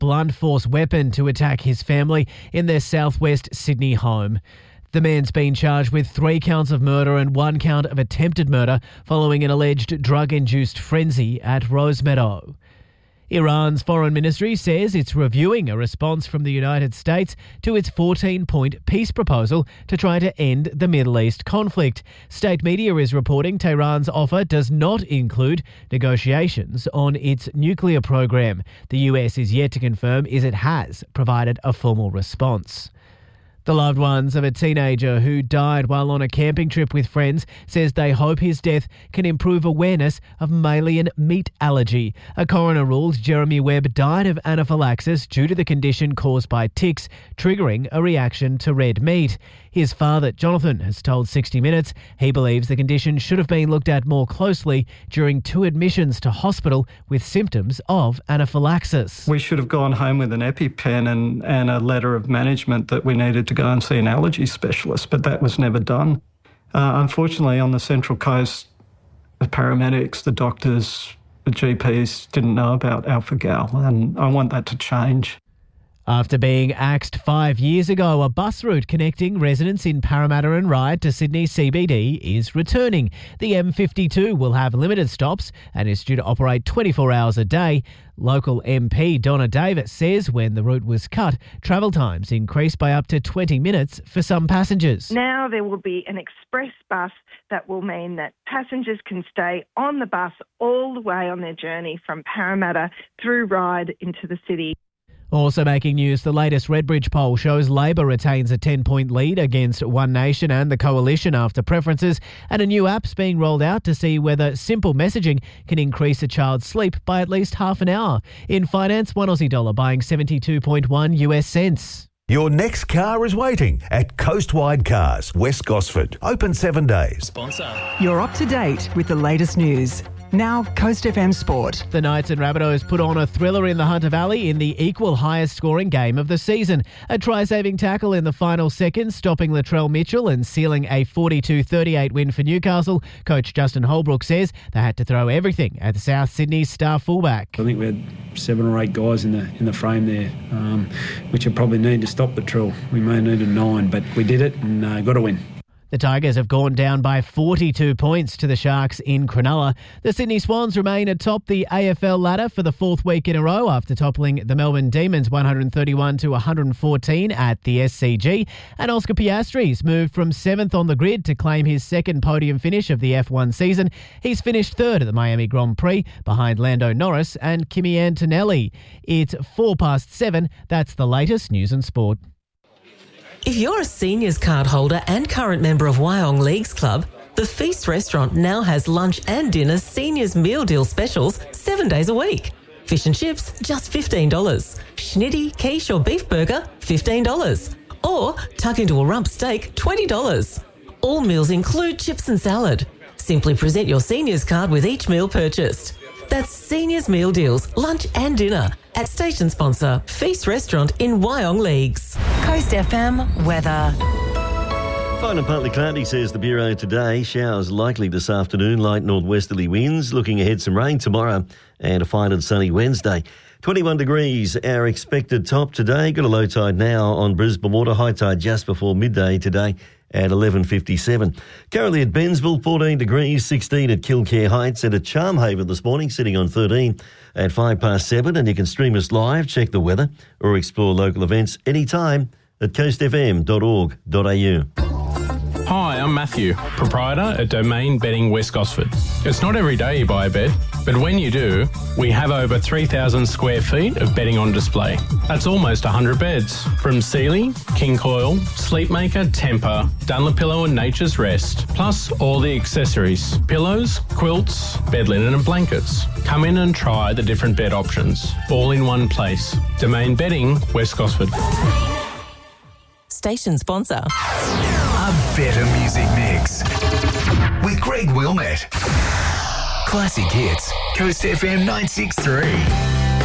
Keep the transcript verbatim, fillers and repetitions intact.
blunt force weapon to attack his family in their southwest Sydney home. The man's been charged with three counts of murder and one count of attempted murder following an alleged drug-induced frenzy at Rosemeadow. Iran's foreign ministry says it's reviewing a response from the United States to its fourteen-point peace proposal to try to end the Middle East conflict. State media is reporting Tehran's offer does not include negotiations on its nuclear program. The U S is yet to confirm if it has provided a formal response. The loved ones of a teenager who died while on a camping trip with friends says they hope his death can improve awareness of mammalian meat allergy. A coroner ruled Jeremy Webb died of anaphylaxis due to the condition caused by ticks, triggering a reaction to red meat. His father, Jonathan, has told sixty minutes he believes the condition should have been looked at more closely during two admissions to hospital with symptoms of anaphylaxis. We should have gone home with an EpiPen and, and a letter of management that we needed to go and see an allergy specialist, but that was never done. Uh, unfortunately, on the Central Coast, the paramedics, the doctors, the G Ps didn't know about alpha-gal, and I want that to change. After being axed five years ago, a bus route connecting residents in Parramatta and Ryde to Sydney C B D is returning. The M fifty-two will have limited stops and is due to operate twenty-four hours a day. Local M P Donna Davis says when the route was cut, travel times increased by up to twenty minutes for some passengers. Now there will be an express bus that will mean that passengers can stay on the bus all the way on their journey from Parramatta through Ryde into the city. Also making news, the latest Redbridge poll shows Labor retains a ten-point lead against One Nation and the Coalition after preferences, and a new app's being rolled out to see whether simple messaging can increase a child's sleep by at least half an hour. In finance, one Aussie dollar buying seventy-two point one U S cents. Your next car is waiting at Coastwide Cars, West Gosford. Open seven days. Sponsor. You're up to date with the latest news. Now, Coast F M Sport. The Knights and Rabbitohs put on a thriller in the Hunter Valley in the equal highest scoring game of the season. A try-saving tackle in the final seconds, stopping Latrell Mitchell and sealing a forty-two thirty-eight win for Newcastle. Coach Justin Holbrook says they had to throw everything at South Sydney's star fullback. I think we had seven or eight guys in the in the frame there, um, which would probably need to stop Latrell. We may need a nine, but we did it and uh, got a win. The Tigers have gone down by forty-two points to the Sharks in Cronulla. The Sydney Swans remain atop the A F L ladder for the fourth week in a row after toppling the Melbourne Demons one thirty-one to one fourteen at the S C G. And Oscar Piastri's moved from seventh on the grid to claim his second podium finish of the F one season. He's finished third at the Miami Grand Prix behind Lando Norris and Kimi Antonelli. It's four past seven. That's the latest news and sport. If you're a seniors card holder and current member of Wyong Leagues Club, the Feast Restaurant now has lunch and dinner seniors meal deal specials seven days a week. Fish and chips, just fifteen dollars. Schnitty, quiche or beef burger, fifteen dollars. Or tuck into a rump steak, twenty dollars. All meals include chips and salad. Simply present your seniors card with each meal purchased. That's Seniors Meal Deals, lunch and dinner at station sponsor Feast Restaurant in Wyong Leagues. Coast F M weather. Fine and partly cloudy, says the Bureau today. Showers likely this afternoon, light northwesterly winds. Looking ahead, some rain tomorrow and a fine and sunny Wednesday. twenty-one degrees, our expected top today. Got a low tide now on Brisbane Water, high tide just before midday today at eleven fifty-seven. Currently at Bensville, fourteen degrees, sixteen at Kilcare Heights, and at Charmhaven this morning, sitting on thirteen at five past seven. And you can stream us live, check the weather, or explore local events anytime at coast f m dot org dot a u. Hi, I'm Matthew, proprietor at Domain Bedding West Gosford. It's not every day you buy a bed, but when you do, we have over three thousand square feet of bedding on display. That's almost one hundred beds, from Sealy, King Coil, Sleepmaker, Tempur, Dunlopillow and Nature's Rest, plus all the accessories, pillows, quilts, bed linen and blankets. Come in and try the different bed options, all in one place. Domain Bedding West Gosford. Station sponsor. A better music mix with Greg Wilmette. Classic hits, Coast F M nine six three.